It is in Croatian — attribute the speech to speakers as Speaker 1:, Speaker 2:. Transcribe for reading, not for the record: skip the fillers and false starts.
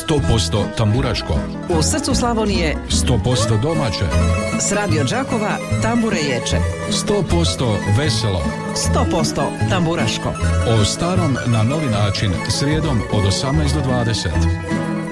Speaker 1: 100% tamburaško.
Speaker 2: U srcu Slavonije
Speaker 1: 100% domaće.
Speaker 2: S Radio Đakova tambure ječe.
Speaker 1: 100% veselo.
Speaker 2: 100% tamburaško.
Speaker 1: O starom na novi način, srijedom od 18 do 20.